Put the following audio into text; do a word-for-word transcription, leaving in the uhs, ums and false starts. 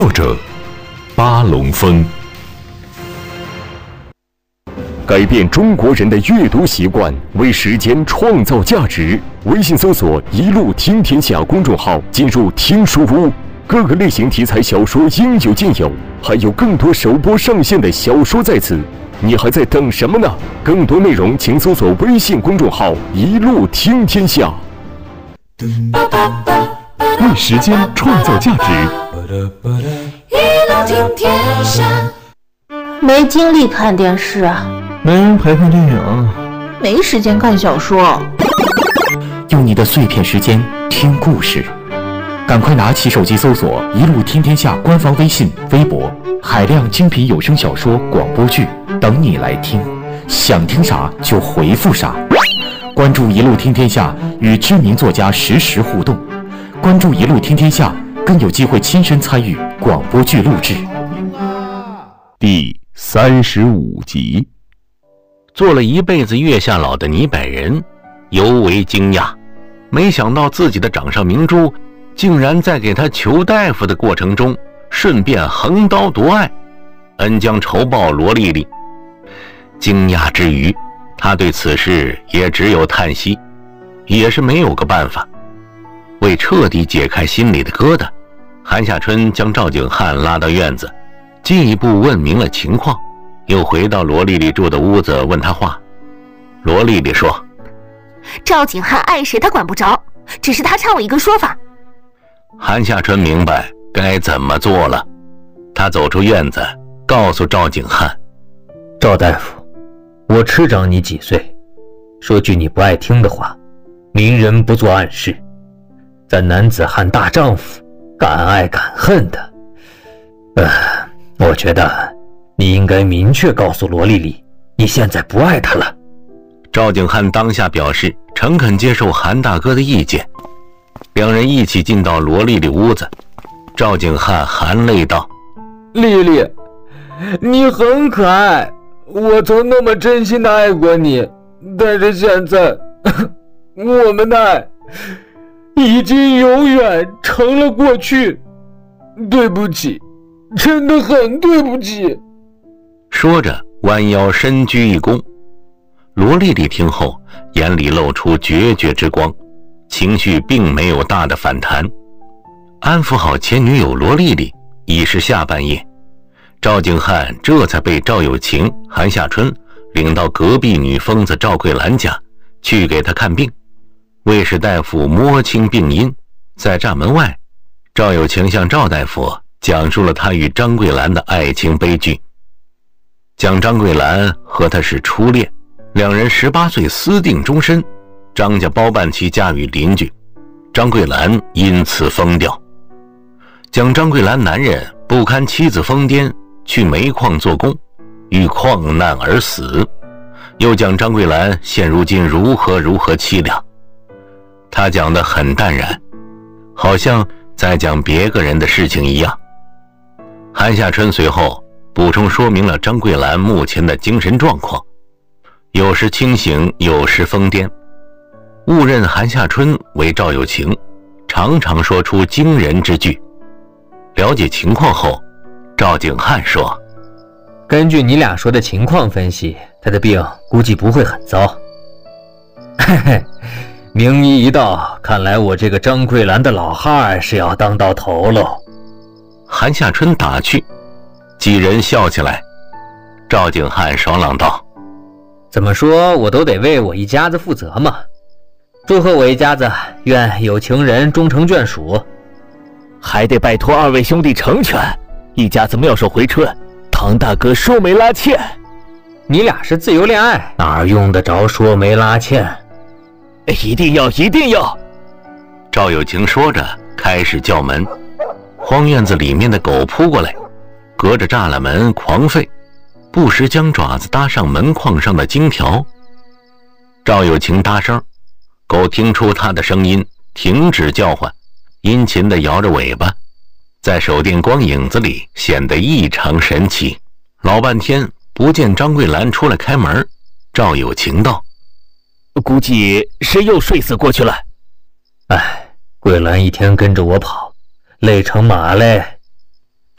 作者巴龙峰。改变中国人的阅读习惯，为时间创造价值。微信搜索“一路听天下”公众号，进入听书屋，各个类型题材小说应有尽有，还有更多首播上线的小说在此。你还在等什么呢？更多内容请搜索微信公众号“一路听天下”。为时间创造价值。 一路听天下。 没精力看电视啊， 没人陪看电影， 没时间看小说。 用你的碎片时间听故事，赶快拿起手机搜索“一路听天下”官方微信、微博，海量精品有声小说、广播剧等你来听。想听啥就回复啥。关注“一路听天下”，与知名作家实时互动。关注“一路听天下”，更有机会亲身参与广播剧录制。 第三十五集。 做了一辈子月下老的倪百人尤为惊讶，没想到自己的掌上明珠竟然在给他求大夫的过程中顺便横刀夺爱，恩将仇报罗丽丽。惊讶之余，他对此事也只有叹息，也是没有个办法。为彻底解开心里的疙瘩，韩夏春将赵景汉拉到院子，进一步问明了情况，又回到罗丽丽住的屋子问她话。罗丽丽说： 赵景汉爱谁他管不着，只是他差我一个说法。 韩夏春明白该怎么做了，他走出院子，告诉赵景汉： 赵大夫，我吃长你几岁，说句你不爱听的话，明人不做暗事，咱男子汉大丈夫，敢爱敢恨的。呃，我觉得你应该明确告诉罗丽丽，你现在不爱她了。 赵景汉当下表示诚恳接受韩大哥的意见，两人一起进到罗丽丽屋子。赵景汉含泪道： 丽丽，你很可爱，我曾那么真心的爱过你，但是现在我们的爱已经永远成了过去，对不起，真的很对不起。 说着弯腰深鞠一躬。罗丽丽听后眼里露出决绝之光，情绪并没有大的反弹。安抚好前女友罗丽丽，已是下半夜，赵景汉这才被赵有情、韩夏春领到隔壁女疯子赵桂兰家去给她看病。卫士大夫摸清病因，在栅门外，赵有情向赵大夫讲述了他与张桂兰的爱情悲剧，讲张桂兰和他是初恋，两人十八岁私定终身，张家包办其嫁与邻居，张桂兰因此疯掉。讲张桂兰男人不堪妻子疯癫，去煤矿做工，遇矿难而死，又讲张桂兰现如今如何如何凄凉。他讲得很淡然，好像在讲别个人的事情一样。韩夏春随后补充说明了张桂兰目前的精神状况，有时清醒，有时疯癫。误认韩夏春为赵有情，常常说出惊人之句。了解情况后，赵景汉说： 根据你俩说的情况分析，他的病估计不会很糟。嘿嘿，名医一到，看来我这个张桂兰的老汉是要当到头喽。 韩夏春打趣，几人笑起来。赵景汉爽朗道： 怎么说我都得为我一家子负责嘛，祝贺我一家子，愿有情人终成眷属。 还得拜托二位兄弟成全，一家子妙手回春，唐大哥说没拉欠。 你俩是自由恋爱，哪用得着说没拉欠？ 一定要一定要！ 赵有情说着开始叫门，荒院子里面的狗扑过来，隔着栅栏门狂吠，不时将爪子搭上门框上的金条。赵有情搭声，狗听出他的声音，停止叫唤，殷勤地摇着尾巴，在手电光影子里显得异常神奇。老半天不见张桂兰出来开门，赵有情道： 估计是又睡死过去了。 哎，桂兰一天跟着我跑，累成马嘞。